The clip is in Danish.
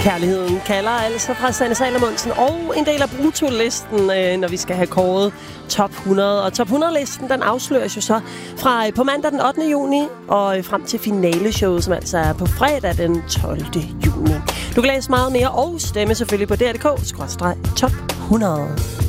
Kærligheden kalder altså fra Sanne Salomonsen og en del af Brutolisten, når vi skal have kåret top 100. Og top 100-listen, den afsløres jo så fra på mandag den 8. juni og frem til finaleshowet, som altså er på fredag den 12. juni. Du kan læse meget mere og stemme selvfølgelig på dr.dk/top 100.